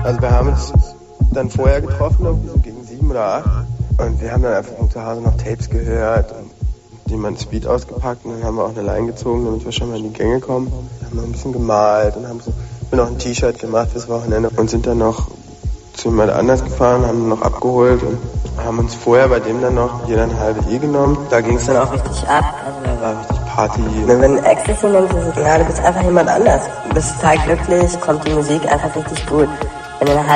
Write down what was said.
Also wir haben uns dann vorher getroffen, irgendwie so gegen 7 oder 8. Und wir haben dann einfach zu Hause noch Tapes gehört und jemand Speed ausgepackt und dann haben wir auch eine Line gezogen, damit wir schon mal in die Gänge kommen. Dann haben wir ein bisschen gemalt und haben noch ein T-Shirt gemacht fürs Wochenende und sind dann noch zu jemand anders gefahren, haben noch abgeholt und haben uns vorher bei dem dann noch jeder eine halbe E genommen. Da ging es dann auch richtig ab, also da war richtig Party. Wenn du Ecstasy nimmst, ist es, ja, du bist einfach jemand anders. Du bist total glücklich, kommt die Musik einfach richtig gut. Wenn du eine halbe